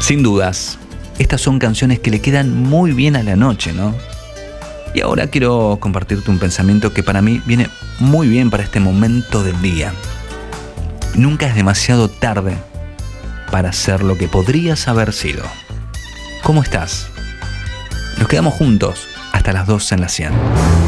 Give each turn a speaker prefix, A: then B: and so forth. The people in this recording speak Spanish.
A: Sin dudas, estas son canciones que le quedan muy bien a la noche, ¿no? Y ahora quiero compartirte un pensamiento que para mí viene muy bien para este momento del día. Nunca es demasiado tarde para ser lo que podrías haber sido. ¿Cómo estás? Nos quedamos juntos hasta las 12 en la 100.